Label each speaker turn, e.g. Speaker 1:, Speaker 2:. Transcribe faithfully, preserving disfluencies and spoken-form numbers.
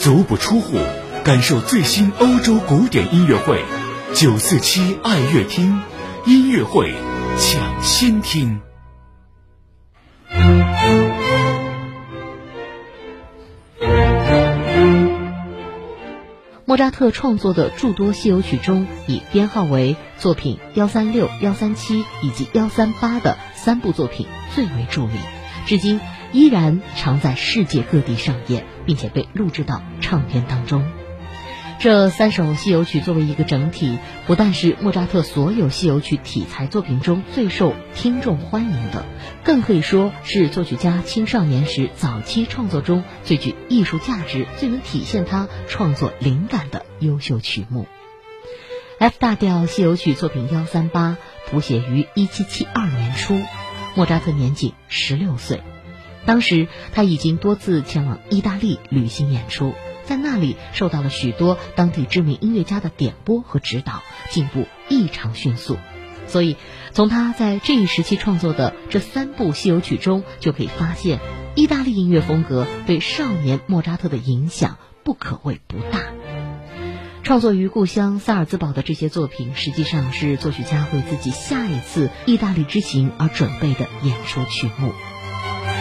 Speaker 1: 足不出户，感受最新欧洲古典音乐会。九四七爱乐厅音乐会抢先听。
Speaker 2: 莫扎特创作的诸多西游曲中，以编号为作品一三六、一三七以及一三八的三部作品最为著名，至今依然常在世界各地上演，并且被录制到唱片当中。这三首西游曲作为一个整体，不但是莫扎特所有西游曲题材作品中最受听众欢迎的，更可以说是作曲家青少年时早期创作中最具艺术价值、最能体现他创作灵感的优秀曲目。F 大调西游曲作品一三八谱写于一七七二年初，莫扎特年仅十六岁。当时他已经多次前往意大利旅行演出，在那里受到了许多当地知名音乐家的点拨和指导，进步异常迅速。所以从他在这一时期创作的这三部西游曲中，就可以发现意大利音乐风格对少年莫扎特的影响不可谓不大。创作于故乡萨尔兹堡的这些作品，实际上是作曲家为自己下一次意大利之行而准备的演出曲目。